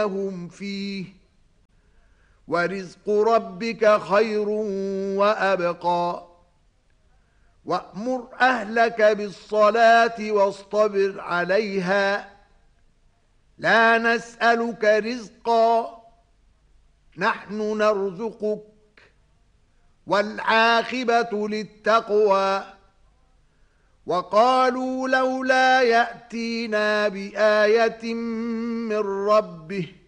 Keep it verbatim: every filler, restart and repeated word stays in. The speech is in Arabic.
هم فيه ورزق ربك خير وأبقى وأمر أهلك بالصلاة واصطبر عليها لا نسألك رزقا نحن نرزقك والعاقبة للتقوى وقالوا لولا يأتينا بآية من ربه